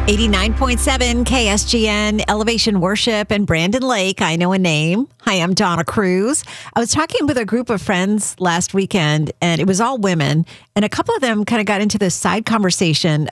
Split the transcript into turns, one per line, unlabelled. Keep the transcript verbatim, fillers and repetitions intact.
eighty-nine point seven K S G N, Elevation Worship, and Brandon Lake. I know a name. Hi, I'm Donna Cruz. I was talking with a group of friends last weekend, and it was all women. And a couple of them kind of got into this side conversation